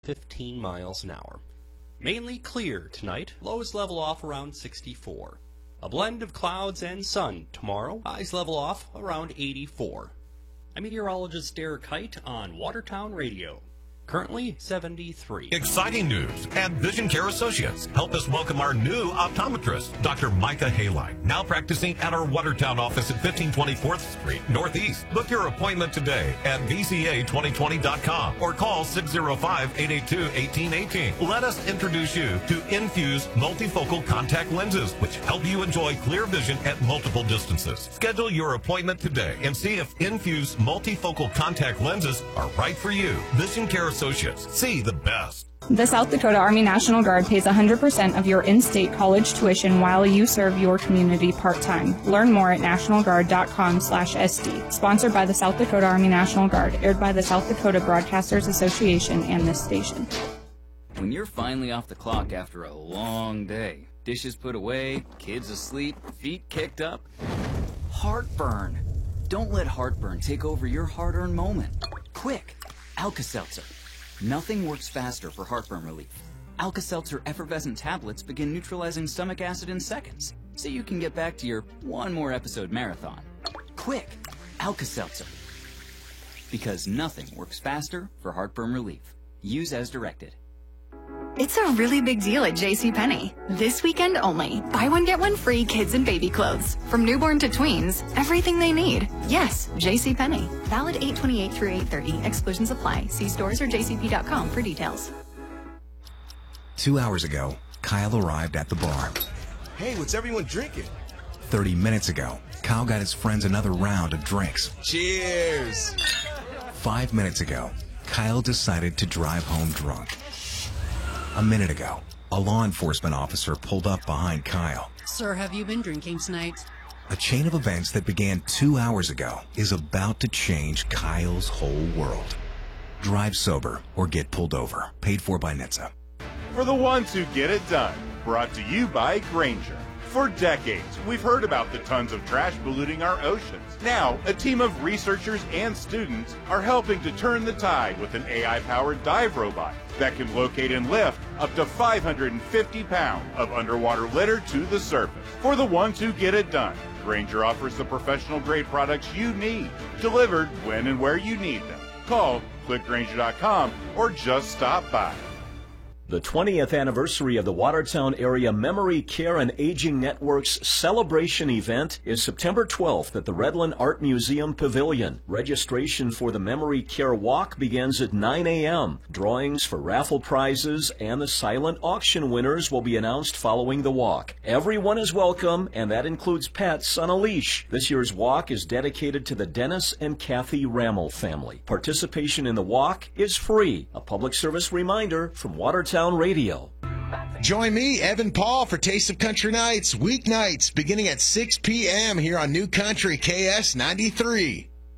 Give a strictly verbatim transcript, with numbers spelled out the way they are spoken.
fifteen miles an hour. Mainly clear tonight, lows level off around sixty-four. A blend of clouds and sun tomorrow, highs level off around eighty-four. I'm meteorologist Derek Height on Watertown Radio. Currently seventy-three. Exciting news at Vision Care Associates. Help us welcome our new optometrist, Doctor Micah Hayline, now practicing at our Watertown office at fifteen twenty-fourth Street Northeast. Book your appointment today at V C A twenty twenty dot com or call six oh five, eight eight two, one eight one eight. Let us introduce you to Infuse multifocal contact lenses, which help you enjoy clear vision at multiple distances. Schedule your appointment today and see if Infuse multifocal contact lenses are right for you. Vision Care Associates. See the best. The South Dakota Army National Guard pays one hundred percent of your in-state college tuition while you serve your community part-time. Learn more at national guard dot com slash S D. Sponsored by the South Dakota Army National Guard. Aired by the South Dakota Broadcasters Association and this station. When you're finally off the clock after a long day, dishes put away, kids asleep, feet kicked up, heartburn. Don't let heartburn take over your hard-earned moment. Quick, Alka-Seltzer. Nothing works faster for heartburn relief. Alka-Seltzer effervescent tablets begin neutralizing stomach acid in seconds, so you can get back to your one more episode marathon. Quick, Alka-Seltzer. Because nothing works faster for heartburn relief. Use as directed. It's a really big deal at JCPenney. This weekend only. Buy one, get one free kids and baby clothes. From newborn to tweens, everything they need. Yes, JCPenney. Valid eight twenty-eight through eight thirty. Exclusions apply. See stores or j c p dot com for details. Two hours ago, Kyle arrived at the bar. Hey, what's everyone drinking? Thirty minutes ago, Kyle got his friends another round of drinks. Cheers! Five minutes ago, Kyle decided to drive home drunk. A minute ago, a law enforcement officer pulled up behind Kyle. Sir, have you been drinking tonight? A chain of events that began two hours ago is about to change Kyle's whole world. Drive sober or get pulled over. Paid for by N H T S A. For the ones who get it done. Brought to you by Grainger. For decades, we've heard about the tons of trash polluting our oceans. Now, a team of researchers and students are helping to turn the tide with an A I-powered dive robot that can locate and lift up to five hundred fifty pounds of underwater litter to the surface. For the ones who get it done, Grainger offers the professional-grade products you need, delivered when and where you need them. Call, click Grainger dot com, or just stop by. The twentieth anniversary of the Watertown Area Memory Care and Aging Network's celebration event is September twelfth at the Redland Art Museum Pavilion. Registration for the Memory Care Walk begins at nine a m Drawings for raffle prizes and the silent auction winners will be announced following the walk. Everyone is welcome, and that includes pets on a leash. This year's walk is dedicated to the Dennis and Kathy Rammel family. Participation in the walk is free. A public service reminder from Watertown Radio. Join me, Evan Paul, for Taste of Country Nights, weeknights, beginning at six p m here on New Country K S ninety-three.